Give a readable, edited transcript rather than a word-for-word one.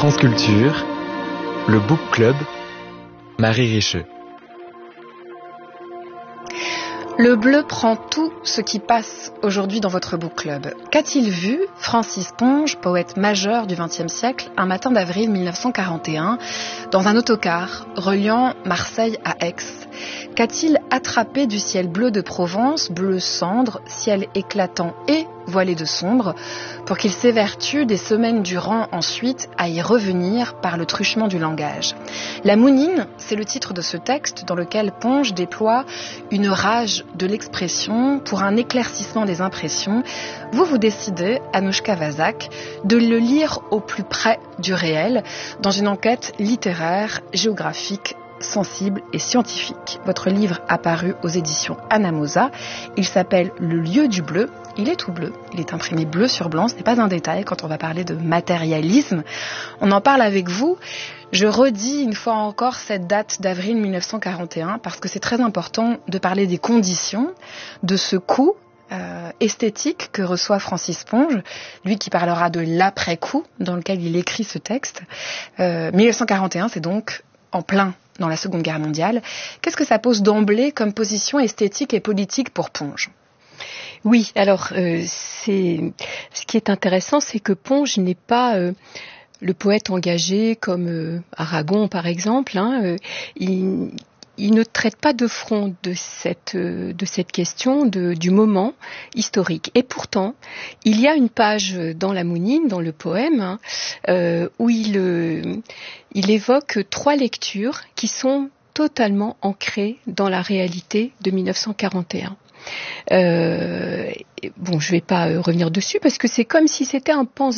France Culture, le Book Club, Marie Richeux. Le bleu prend tout ce qui passe aujourd'hui dans votre book club. Qu'a-t-il vu Francis Ponge, poète majeur du XXe siècle, un matin d'avril 1941, dans un autocar reliant Marseille à Aix? Qu'a-t-il attrapé du ciel bleu de Provence, bleu cendre, ciel éclatant et voilé de sombre, pour qu'il s'évertue des semaines durant ensuite à y revenir par le truchement du langage? La Mounine, c'est le titre de ce texte dans lequel Ponge déploie une rage de l'expression pour un éclaircissement des impressions. Vous décidez, Anouchka Vazak, de le lire au plus près du réel, dans une enquête littéraire, géographique, sensible et scientifique. Votre livre a paru aux éditions Anamosa. Il s'appelle Le lieu du bleu. Il est tout bleu. Il est imprimé bleu sur blanc. Ce n'est pas un détail quand on va parler de matérialisme. On en parle avec vous. Je redis une fois encore cette date d'avril 1941 parce que c'est très important de parler des conditions de ce coup esthétique que reçoit Francis Ponge, lui qui parlera de l'après-coup dans lequel il écrit ce texte. 1941, c'est donc en plein dans la Seconde Guerre mondiale. Qu'est-ce que ça pose d'emblée comme position esthétique et politique pour Ponge ? Oui, alors ce qui est intéressant, c'est que Ponge n'est pas le poète engagé comme Aragon par exemple. Il ne traite pas de front de cette question du moment historique. Et pourtant, il y a une page dans La Mounine, dans le poème, où il évoque 3 lectures qui sont totalement ancrées dans la réalité de 1941. Je vais pas revenir dessus parce que c'est comme si c'était un pan